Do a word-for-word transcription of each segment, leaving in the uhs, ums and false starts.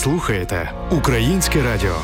слухаєте Українське радіо.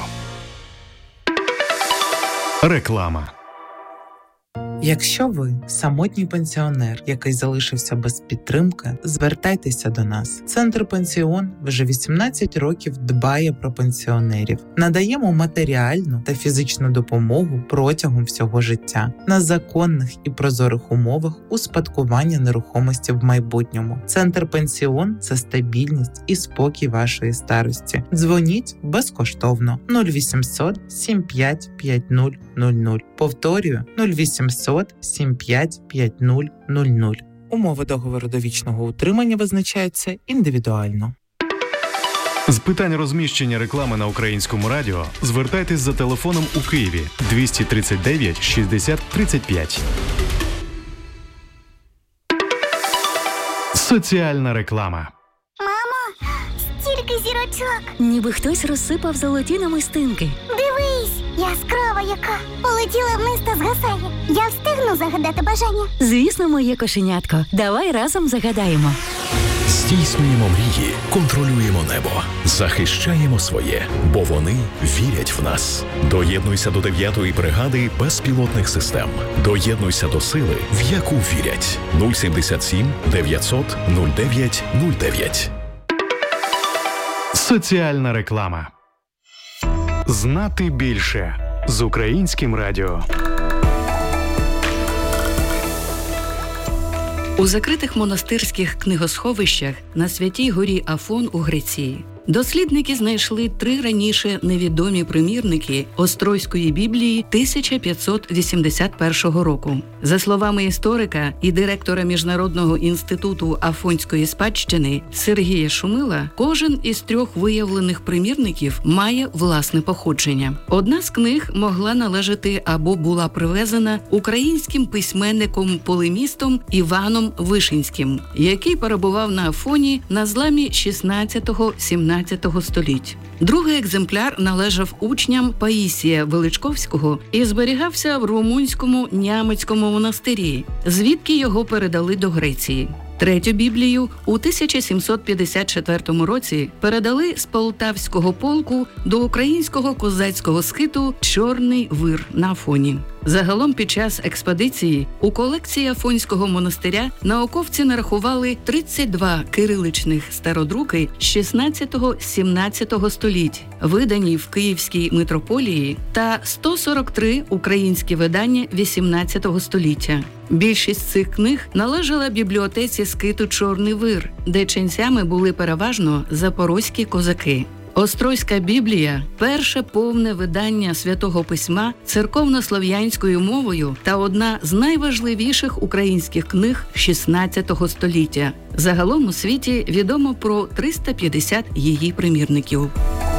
Реклама. Якщо ви самотній пенсіонер, який залишився без підтримки, звертайтеся до нас. Центр «Пенсіон» вже вісімнадцять років дбає про пенсіонерів. Надаємо матеріальну та фізичну допомогу протягом всього життя на законних і прозорих умовах успадкування нерухомості в майбутньому. Центр «Пенсіон» – це стабільність і спокій вашої старості. Дзвоніть безкоштовно нуль вісімсот сім п'ять п'ять нуль нуль нуль. Повторюю нуль вісімсот сім п'ять п'ять нуль нуль нуль. Умови договору довічного утримання визначаються індивідуально. З питань розміщення реклами на Українському радіо звертайтесь за телефоном у Києві двісті тридцять дев'ять шістдесят тридцять п'ять. Соціальна реклама. Мамо, стільки зірочок! Ніби хтось розсипав золоті намистинки. Дивись, яскрава яка! Полетіла вниз та згасає. Я встигну загадати бажання? Звісно, моє кошенятко. Давай разом загадаємо. Здійснюємо мрії, контролюємо небо, захищаємо своє, бо вони вірять в нас. Доєднуйся до дев'ятої бригади безпілотних систем. Доєднуйся до сили, в яку вірять. нуль сімдесят сім дев'ятсот нуль дев'ять нуль дев'ять. Соціальна реклама. Знати більше з Українським радіо. У закритих монастирських книгосховищах на Святій горі Афон у Греції дослідники знайшли три раніше невідомі примірники Острозької Біблії тисяча п'ятсот вісімдесят першого року. За словами історика і директора Міжнародного інституту Афонської спадщини Сергія Шумила, кожен із трьох виявлених примірників має власне походження. Одна з книг могла належати або була привезена українським письменником-полемістом Іваном Вишинським, який перебував на Афоні на зламі шістнадцятого-сімнадцятого століть. Другий екземпляр належав учням Паїсія Величковського і зберігався в румунському Нямецькому монастирі, звідки його передали до Греції. Третю Біблію у тисяча сімсот п'ятдесят четвертому році передали з Полтавського полку до українського козацького схиту «Чорний вир» на Афоні. Загалом під час експедиції у колекції Афонського монастиря науковці нарахували тридцять два кириличних стародруки з шістнадцятого-сімнадцятого століть, видані в Київській митрополії, та сто сорок три українські видання вісімнадцятого століття. Більшість цих книг належала бібліотеці скиту «Чорний вир», де ченцями були переважно запорозькі козаки. Острозька Біблія – перше повне видання Святого Письма церковнослов'янською мовою та одна з найважливіших українських книг шістнадцятого століття. Загалом у світі відомо про триста п'ятдесят її примірників.